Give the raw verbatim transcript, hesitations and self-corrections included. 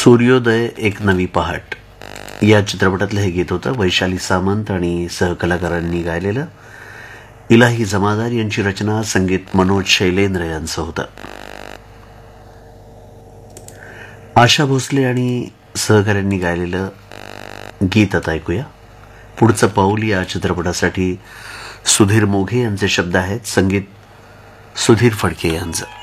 सूर्योदय एक नवी पहाट या चित्रपटातलं हे गीत होतं. वैशाली सामंत आणि सहकलाकारांनी गायलेलं. इलाही जमादार यांची रचना, संगीत मनोज शैलेंद्र यांचं होतं. आशा भोसले आणि सहकाऱ्यांनी गायलेलं गीत आता ऐकूया. पुढचं पाऊल या चित्रपटासाठी सुधीर मोघे यांचे शब्द आहेत, संगीत सुधीर फडके यांचं.